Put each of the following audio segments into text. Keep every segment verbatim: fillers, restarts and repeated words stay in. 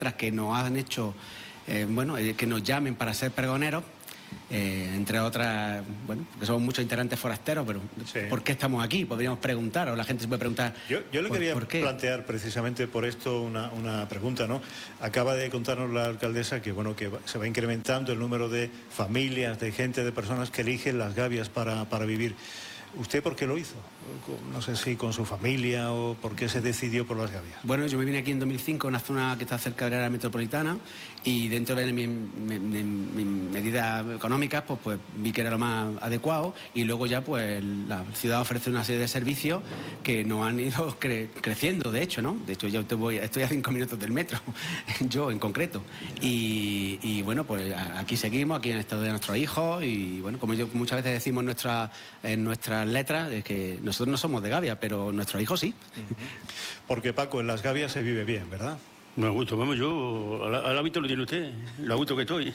que nos han hecho, eh, bueno, eh, que nos llamen para ser pregoneros, eh, entre otras, bueno, que somos muchos integrantes forasteros, pero sí. ¿Por qué estamos aquí? Podríamos preguntar, o la gente se puede preguntar. Yo, yo le ¿por, quería ¿por qué? plantear precisamente por esto una, una pregunta, ¿no? Acaba de contarnos la alcaldesa que, bueno, que se va incrementando el número de familias, de gente, de personas que eligen las gavias para, para vivir. ¿Usted por qué lo hizo? No sé si con su familia o por qué se decidió por las gavias. Bueno, yo me vine aquí en dos mil cinco, una zona que está cerca de la área metropolitana, y dentro de mis mi, mi, mi medidas económicas, pues, pues vi que era lo más adecuado, y luego ya pues la ciudad ofrece una serie de servicios que nos han ido cre creciendo, de hecho, ¿no? De hecho, yo te voy, estoy a cinco minutos del metro, yo en concreto. Y, y bueno, pues aquí seguimos, aquí en el estado de nuestros hijos, y bueno, como yo muchas veces decimos en nuestras en nuestras letras, es que nosotros no somos de Gavia, pero nuestros hijos sí. Porque, Paco, en las gavias se vive bien, ¿verdad? Me gusto, vamos, yo, al, al hábito lo tiene usted, lo gusto que estoy.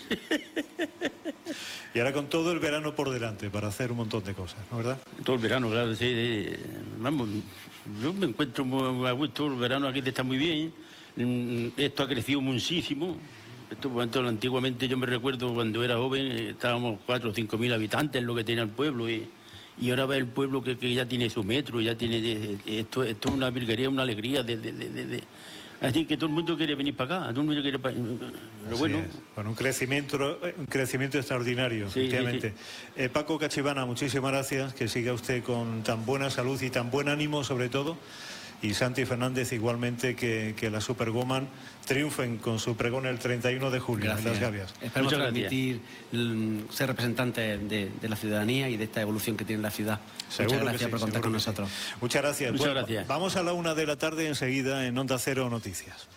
Y ahora con todo el verano por delante para hacer un montón de cosas, ¿no, verdad? Todo el verano, claro, sí, sí. Vamos, yo me encuentro muy a gusto, el verano aquí está muy bien, esto ha crecido muchísimo. Esto, bueno, antiguamente yo me recuerdo cuando era joven, estábamos cuatro o cinco mil habitantes, lo que tenía el pueblo, y, y ahora va el pueblo que, que ya tiene su metro, ya tiene, esto, esto es una virguería, una alegría, de, de, de, de, de. Así que todo el mundo quiere venir para acá, todo el mundo quiere para... Pero bueno. Bueno, un crecimiento, un crecimiento extraordinario, sí, efectivamente. Sí, sí. Eh, Paco Cachivana, muchísimas gracias, que siga usted con tan buena salud y tan buen ánimo sobre todo. Y Santi Fernández igualmente, que, que la Superwoman triunfen con su pregón el treinta y uno de julio. Gracias. En las gavias. Esperamos transmitir, ser representantes de, de la ciudadanía y de esta evolución que tiene la ciudad. Seguro Muchas gracias sí, por contar con nosotros. Muchas gracias. Muchas bueno, gracias. Vamos a la una de la tarde enseguida en Onda Cero Noticias.